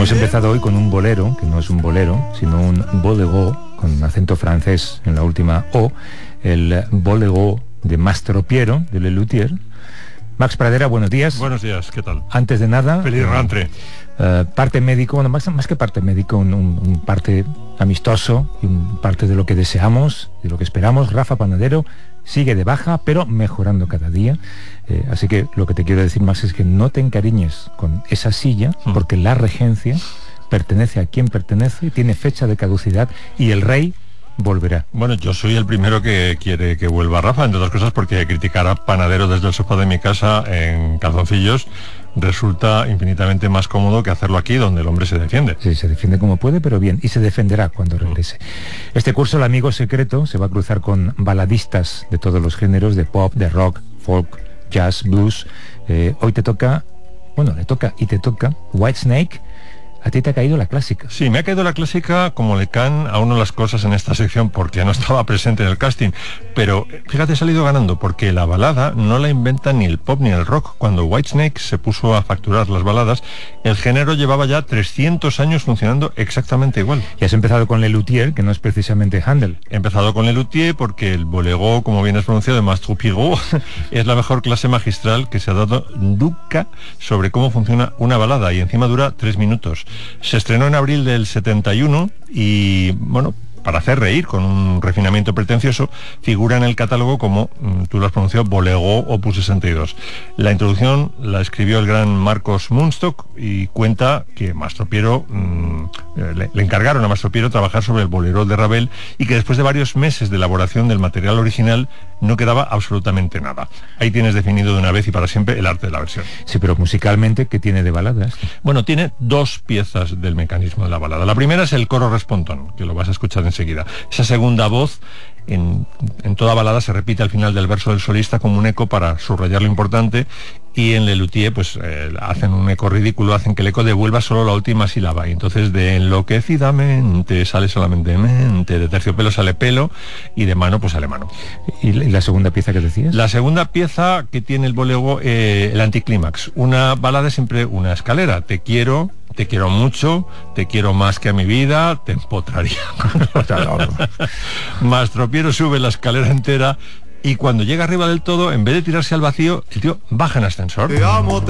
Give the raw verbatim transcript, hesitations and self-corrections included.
Hemos empezado hoy con un bolero, que no es un bolero, sino un bolero, con acento francés en la última O, el bolero de Mastro Piero, de Lelutier. Max Pradera, buenos días. Buenos días, ¿qué tal? Antes de nada... Feliz rentre. Uh, parte médico, bueno, más, más que parte médico, un, un, un parte amistoso, y un parte de lo que deseamos, de lo que esperamos. Rafa Panadero sigue de baja, pero mejorando cada día. Eh, así que lo que te quiero decir, Max, es que no te encariñes con esa silla, mm. porque la regencia pertenece a quien pertenece, tiene fecha de caducidad y el rey volverá. Bueno, yo soy el primero que quiere que vuelva Rafa, entre otras cosas porque criticar a Panadero desde el sofá de mi casa en calzoncillos resulta infinitamente más cómodo que hacerlo aquí, donde el hombre se defiende. Sí, se defiende como puede, pero bien, y se defenderá cuando regrese. Mm. Este curso, el amigo secreto, se va a cruzar con baladistas de todos los géneros, de pop, de rock, folk, jazz, blues. Eh, hoy te toca, bueno, le toca y te toca Whitesnake. ¿A ti te ha caído la clásica? Sí, me ha caído la clásica como le caen a uno las cosas en esta sección porque no estaba presente en el casting. Pero fíjate, he salido ganando porque la balada no la inventa ni el pop ni el rock. Cuando Whitesnake se puso a facturar las baladas, el género llevaba ya trescientos años funcionando exactamente igual. Y has empezado con Lelutier, que no es precisamente Handel. He empezado con Lelutier porque el bolero, como bien has pronunciado, de Mastro Piero, es la mejor clase magistral que se ha dado nunca sobre cómo funciona una balada, y encima dura tres minutos. Se estrenó en abril del setenta y uno y, bueno, para hacer reír, con un refinamiento pretencioso, figura en el catálogo como, tú lo has pronunciado, Bolero Opus sesenta y dos. La introducción la escribió el gran Marcos Munstock y cuenta que Mastro Piero, mmm, le, le encargaron a Mastro Piero trabajar sobre el bolero de Ravel y que después de varios meses de elaboración del material original no quedaba absolutamente nada. Ahí tienes definido de una vez y para siempre el arte de la versión. Sí, pero musicalmente, ¿qué tiene de baladas? Bueno, tiene dos piezas del mecanismo de la balada. La primera es el coro respondón, que lo vas a escuchar enseguida. Esa segunda voz, en, en toda balada se repite al final del verso del solista como un eco para subrayar lo importante, y en Lelutier pues eh, hacen un eco ridículo, hacen que el eco devuelva solo la última sílaba, y entonces de enloquecidamente sale solamente mente, de terciopelo sale pelo, y de mano pues sale mano. ¿Y la segunda pieza que decías? La segunda pieza que tiene el bolero, eh, el anticlímax. Una balada es siempre una escalera. Te quiero, te quiero mucho, te quiero más que a mi vida, te empotraría. Mastro Piero sube la escalera entera y cuando llega arriba del todo, en vez de tirarse al vacío, el tío baja en ascensor. Te amo, te